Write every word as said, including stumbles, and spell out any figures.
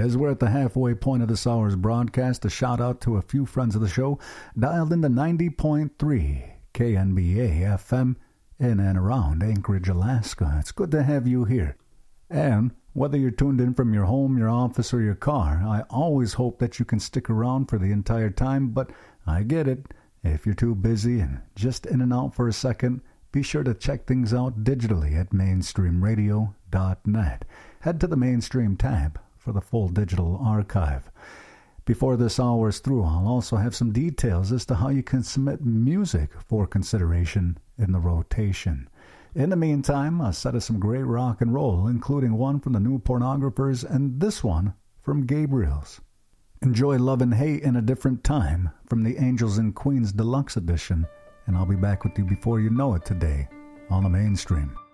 as we're at the halfway point of this hour's broadcast, a shout out to a few friends of the show dialed into ninety point three K N B A F M in and around Anchorage, Alaska. It's good to have you here. And whether you're tuned in from your home, your office, or your car, I always hope that you can stick around for the entire time, but I get it. If you're too busy and just in and out for a second, be sure to check things out digitally at mainstream radio dot net. Head to the Mainstream tab for the full digital archive. Before this hour is through, I'll also have some details as to how you can submit music for consideration in the rotation. In the meantime, a set of some great rock and roll, including one from the New Pornographers and this one from Gabriel's. Enjoy Love and Hate in a Different Time from the Angels and Queens Deluxe Edition, and I'll be back with you before you know it today on the Mainstream.